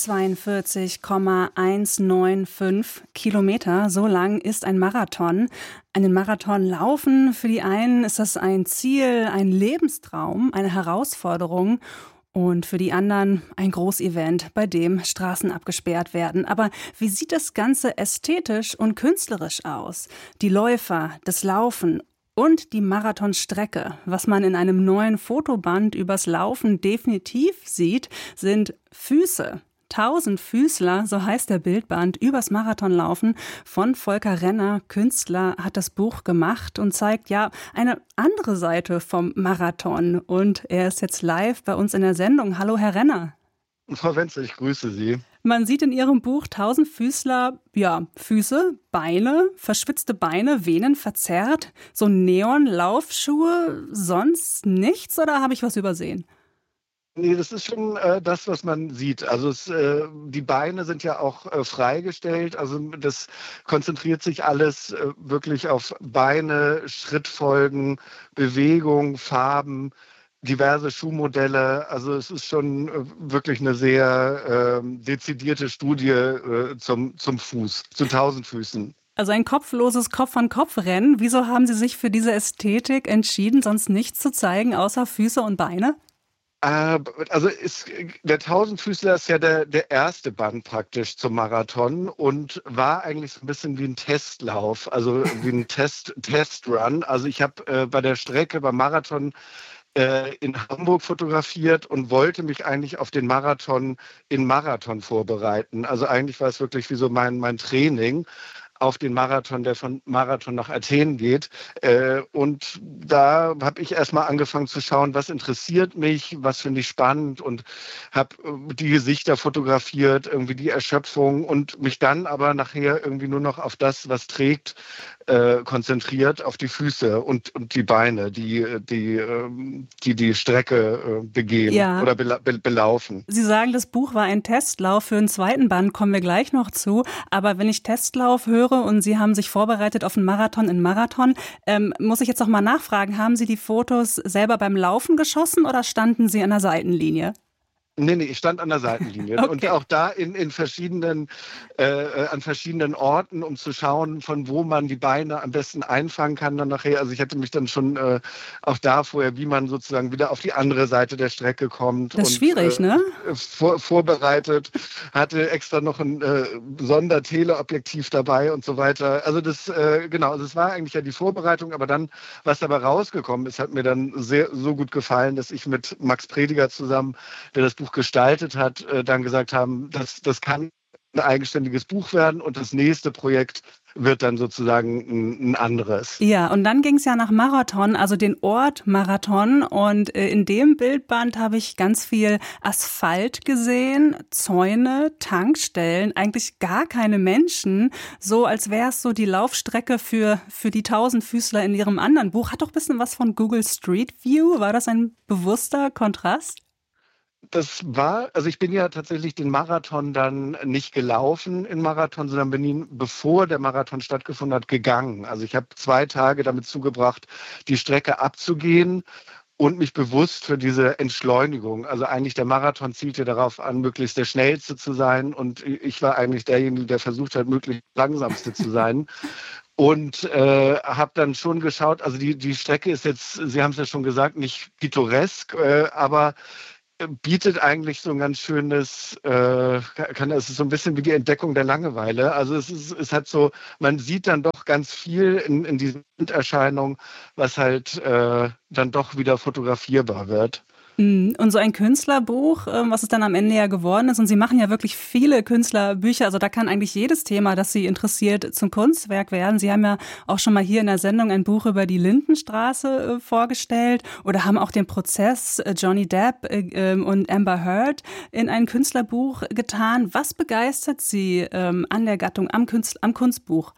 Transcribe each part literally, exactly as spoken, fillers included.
zweiundvierzig Komma hundertfünfzehn Kilometer, so lang ist ein Marathon. Einen Marathon laufen, für die einen ist das ein Ziel, ein Lebenstraum, eine Herausforderung. Und für die anderen ein Großevent, bei dem Straßen abgesperrt werden. Aber wie sieht das Ganze ästhetisch und künstlerisch aus? Die Läufer, das Laufen und die Marathonstrecke. Was man in einem neuen Fotoband übers Laufen definitiv sieht, sind Füße. Tausendfüßler, so heißt der Bildband, übers Marathonlaufen von Volker Renner. Künstler hat das Buch gemacht und zeigt ja eine andere Seite vom Marathon. Und er ist jetzt live bei uns in der Sendung. Hallo, Herr Renner. Frau Wenzel, ich grüße Sie. Man sieht in Ihrem Buch Tausendfüßler, ja, Füße, Beine, verschwitzte Beine, Venen verzerrt, so Neon-Laufschuhe, sonst nichts, oder habe ich was übersehen? Nee, das ist schon äh, das, was man sieht. Also es, äh, die Beine sind ja auch äh, freigestellt. Also das konzentriert sich alles äh, wirklich auf Beine, Schrittfolgen, Bewegung, Farben, diverse Schuhmodelle. Also es ist schon äh, wirklich eine sehr äh, dezidierte Studie äh, zum, zum Fuß, zu tausend Füßen. Also ein kopfloses Kopf-an-Kopf-Rennen. Wieso haben Sie sich für diese Ästhetik entschieden, sonst nichts zu zeigen, außer Füße und Beine? Also ist, der Tausendfüßler ist ja der, der erste Band praktisch zum Marathon und war eigentlich so ein bisschen wie ein Testlauf, also wie ein Test, Testrun. Also ich habe äh, bei der Strecke beim Marathon äh, in Hamburg fotografiert und wollte mich eigentlich auf den Marathon in Marathon vorbereiten. Also eigentlich war es wirklich wie so mein, mein Training auf den Marathon, der von Marathon nach Athen geht. Und da habe ich erstmal angefangen zu schauen, was interessiert mich, was finde ich spannend und habe die Gesichter fotografiert, irgendwie die Erschöpfung und mich dann aber nachher irgendwie nur noch auf das, was trägt, äh, konzentriert, auf die Füße und, und die Beine, die die, die, die Strecke äh, begehen ja. oder bela- be- belaufen. Sie sagen, das Buch war ein Testlauf. Für einen zweiten Band kommen wir gleich noch zu. Aber wenn ich Testlauf höre und Sie haben sich vorbereitet auf einen Marathon in Marathon, ähm, muss ich jetzt noch mal nachfragen, haben Sie die Fotos selber beim Laufen geschossen oder standen Sie an der Seitenlinie? Nee, nee, ich stand an der Seitenlinie okay. und auch da in, in verschiedenen, äh, an verschiedenen Orten, um zu schauen, von wo man die Beine am besten einfangen kann dann nachher. Also ich hätte mich dann schon äh, auch da vorher, wie man sozusagen wieder auf die andere Seite der Strecke kommt. Das ist und, schwierig, äh, ne? Vor, vorbereitet, hatte extra noch ein äh, Sonderteleobjektiv dabei und so weiter. Also das, äh, genau, also es war eigentlich ja die Vorbereitung, aber dann, was dabei rausgekommen ist, hat mir dann sehr so gut gefallen, dass ich mit Max Prediger zusammen, der das Buch gestaltet hat, dann gesagt haben, das, das kann ein eigenständiges Buch werden und das nächste Projekt wird dann sozusagen ein, ein anderes. Ja, und dann ging es ja nach Marathon, also den Ort Marathon. Und in dem Bildband habe ich ganz viel Asphalt gesehen, Zäune, Tankstellen, eigentlich gar keine Menschen. So als wäre es so die Laufstrecke für, für die Tausendfüßler in Ihrem anderen Buch. Hat doch ein bisschen was von Google Street View. War das ein bewusster Kontrast? Das war, also ich bin ja tatsächlich den Marathon dann nicht gelaufen in Marathon, sondern bin ihn, bevor der Marathon stattgefunden hat, gegangen. Also ich habe zwei Tage damit zugebracht, die Strecke abzugehen und mich bewusst für diese Entschleunigung. Also eigentlich der Marathon zielte darauf an, möglichst der Schnellste zu sein und ich war eigentlich derjenige, der versucht hat, möglichst langsamste zu sein. Und äh, habe dann schon geschaut, also die, die Strecke ist jetzt, Sie haben es ja schon gesagt, nicht pittoresk, äh, aber bietet eigentlich so ein ganz schönes, äh, kann, es ist so ein bisschen wie die Entdeckung der Langeweile. Also es ist, es hat so, man sieht dann doch ganz viel in, in diesen Erscheinungen, was halt äh, dann doch wieder fotografierbar wird. Und so ein Künstlerbuch, was es dann am Ende ja geworden ist, und Sie machen ja wirklich viele Künstlerbücher, also da kann eigentlich jedes Thema, das Sie interessiert, zum Kunstwerk werden. Sie haben ja auch schon mal hier in der Sendung ein Buch über die Lindenstraße vorgestellt oder haben auch den Prozess Johnny Depp und Amber Heard in ein Künstlerbuch getan. Was begeistert Sie an der Gattung, am, Künstler, am Kunstbuch?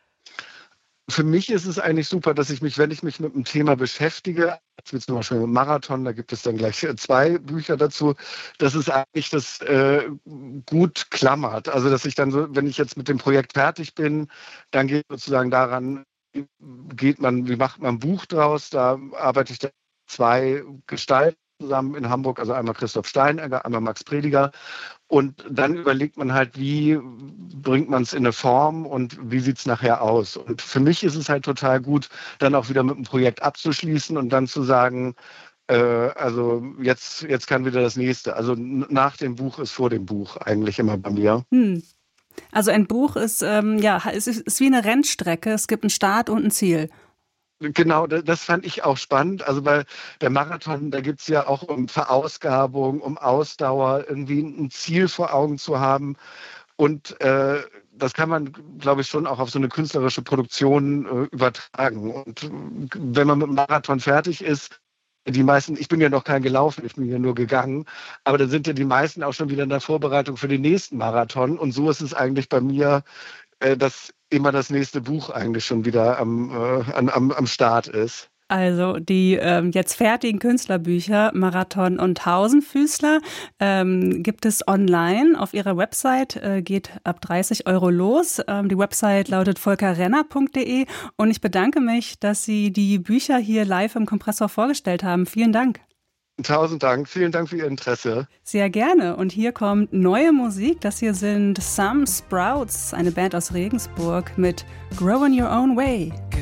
Für mich ist es eigentlich super, dass ich mich, wenn ich mich mit einem Thema beschäftige, wie zum Beispiel mit Marathon, da gibt es dann gleich zwei Bücher dazu, dass es eigentlich das äh, gut klammert. Also dass ich dann so, wenn ich jetzt mit dem Projekt fertig bin, dann geht sozusagen daran, geht man, wie macht man ein Buch draus, da arbeite ich dann zwei Gestalten zusammen in Hamburg, also einmal Christoph Steinegger, einmal Max Prediger. Und dann überlegt man halt, wie bringt man es in eine Form und wie sieht es nachher aus. Und für mich ist es halt total gut, dann auch wieder mit einem Projekt abzuschließen und dann zu sagen, äh, also jetzt, jetzt kann wieder das nächste. Also nach dem Buch ist vor dem Buch eigentlich immer bei mir. Hm. Also ein Buch ist, ähm, ja, es ist, ist wie eine Rennstrecke. Es gibt einen Start und ein Ziel. Genau, das fand ich auch spannend. Also bei der Marathon, da geht es ja auch um Verausgabung, um Ausdauer, irgendwie ein Ziel vor Augen zu haben. Und äh, das kann man, glaube ich, schon auch auf so eine künstlerische Produktion äh, übertragen. Und wenn man mit dem Marathon fertig ist, die meisten, ich bin ja noch kein gelaufen, ich bin ja nur gegangen, aber dann sind ja die meisten auch schon wieder in der Vorbereitung für den nächsten Marathon. Und so ist es eigentlich bei mir, äh, dass immer das nächste Buch eigentlich schon wieder am, äh, am, am Start ist. Also die ähm, jetzt fertigen Künstlerbücher Marathon und Tausendfüßler ähm, gibt es online auf ihrer Website, äh, geht ab dreißig Euro los. Ähm, die Website lautet volkerrenner punkt de und ich bedanke mich, dass Sie die Bücher hier live im Kompressor vorgestellt haben. Vielen Dank. Tausend Dank, vielen Dank für Ihr Interesse. Sehr gerne. Und hier kommt neue Musik. Das hier sind Some Sprouts, eine Band aus Regensburg mit Grow in Your Own Way.